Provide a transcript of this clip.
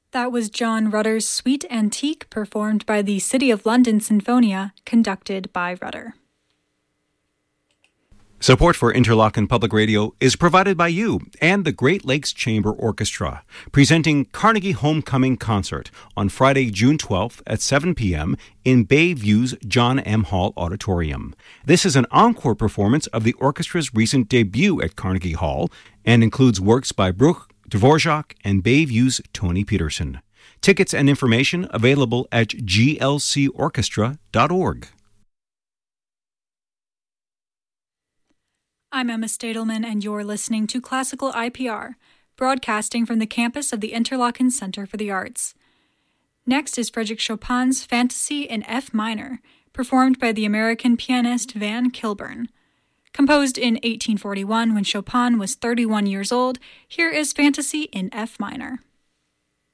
That was John Rutter's Suite Antique, performed by the City of London Sinfonia, conducted by Rutter. Support for Interlochen Public Radio is provided by you and the Great Lakes Chamber Orchestra, presenting Carnegie Homecoming Concert on Friday, June 12th at 7 p.m. in Bayview's John M. Hall Auditorium. This is an encore performance of the orchestra's recent debut at Carnegie Hall and includes works by Bruch, Dvorak, and Bayview's Tony Peterson. Tickets and information available at glcorchestra.org. I'm Emma Stadelman, and you're listening to Classical IPR, broadcasting from the campus of the Interlochen Center for the Arts. Next is Frédéric Chopin's Fantasy in F minor, performed by the American pianist Van Kilburn. Composed in 1841 when Chopin was 31 years old, here is Fantasy in F minor.